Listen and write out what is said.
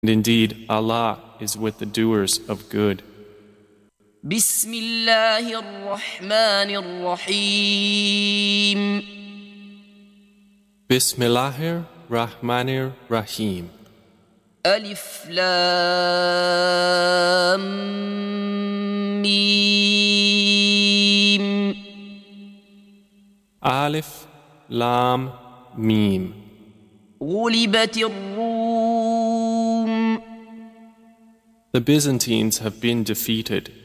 And indeed, Allah is with the doers of good. بسم الله الرحمن الرحيم Bismillahir Rahmanir Rahim. ألف لام ميم Alif Lam Mim. غلبت الروم The Byzantines have been defeated.